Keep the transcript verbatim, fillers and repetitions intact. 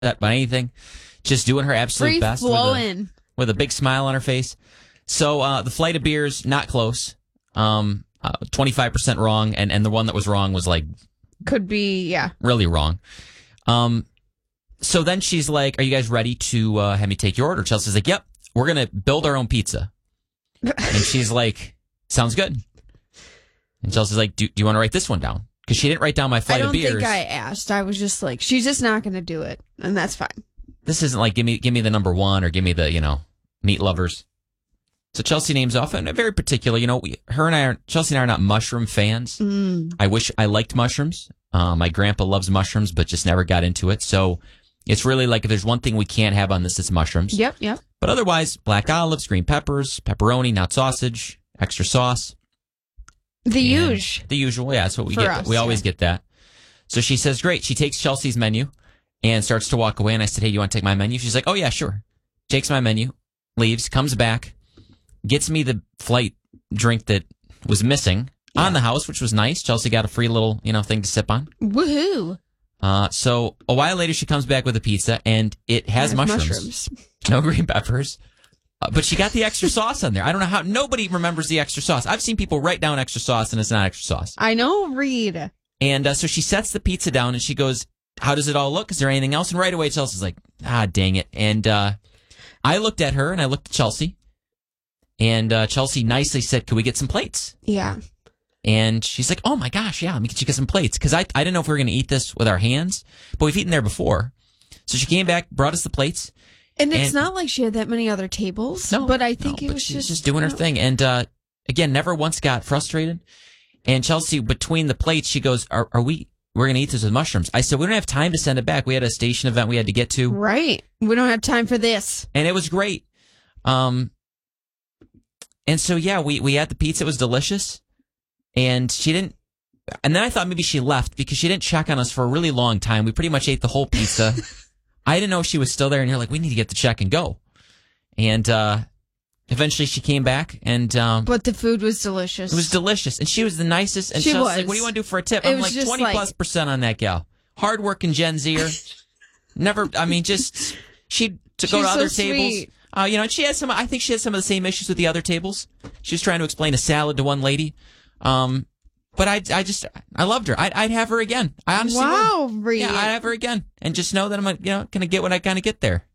by anything. Just doing her absolute Free best with a, with a big smile on her face. So uh, the flight of beers, not close. Um, uh, twenty-five percent wrong, and, and the one that was wrong was like... Could be, yeah. Really wrong. Um, so then she's like, are you guys ready to uh, have me take your order? Chelsea's like, yep, we're going to build our own pizza. And she's like, sounds good. And Chelsea's like, do, do you want to write this one down? Because she didn't write down my flight of beers. I don't think I asked. I was just like, she's just not going to do it, and that's fine. This isn't like, give me give me the number one or give me the, you know, meat lovers. So Chelsea names off, and very particular, you know, we, her and I are, Chelsea and I are not mushroom fans. Mm. I wish I liked mushrooms. Uh, my grandpa loves mushrooms, but just never got into it. So it's really like, if there's one thing we can't have on this, it's mushrooms. Yep, yep. But otherwise, black olives, green peppers, pepperoni, not sausage, extra sauce. The usual. The usual, yeah, that's what we For get. us, we always yeah. get that. So she says, great. She takes Chelsea's menu and starts to walk away. And I said, hey, you want to take my menu? She's like, oh, yeah, sure. Takes my menu, leaves, comes back, gets me the flight drink that was missing yeah. on the house, which was nice. Chelsea got a free little, you know, thing to sip on. Woohoo. Uh, so a while later, she comes back with a pizza, and it has, it has mushrooms. mushrooms. No green peppers. Uh, but she got the extra sauce on there. I don't know how. Nobody remembers the extra sauce. I've seen people write down extra sauce, and it's not extra sauce. I know, Reed. And uh, so she sets the pizza down, and she goes, how does it all look? Is there anything else? And right away, Chelsea's like, ah, dang it. And uh, I looked at her, and I looked at Chelsea. And uh, Chelsea nicely said, can we get some plates? Yeah. And she's like, oh, my gosh, yeah, let me get you guys some plates. Because I, I didn't know if we were going to eat this with our hands, but we've eaten there before. So she came back, brought us the plates. And it's and, not like she had that many other tables. No, but I think no, it but was she's just... just doing her no. thing. And uh, again, never once got frustrated. And Chelsea, between the plates, she goes, are, are we... We're going to eat this with mushrooms. I said, we don't have time to send it back. We had a station event we had to get to. Right. We don't have time for this. And it was great. Um, and so, yeah, we, we had the pizza. It was delicious. And she didn't... And then I thought maybe she left because she didn't check on us for a really long time. We pretty much ate the whole pizza. I didn't know if she was still there. And you're like, we need to get the check and go. And uh, eventually she came back. and um, But the food was delicious. It was delicious. And she was the nicest. And she she was was. like, what do you want to do for a tip? It I'm was like, twenty like... plus percent on that gal. Hardworking Gen Zer. Never, I mean, just, she'd to go She's to other so tables. sweet. Uh, you know, and she had some, I think she had some of the same issues with the other tables. She was trying to explain a salad to one lady. Um, but I, I just, I loved her. I'd, I'd have her again. I honestly wow, would. Reed. Yeah, I'd have her again. And just know that I'm, you know, going to get what I kind of get there.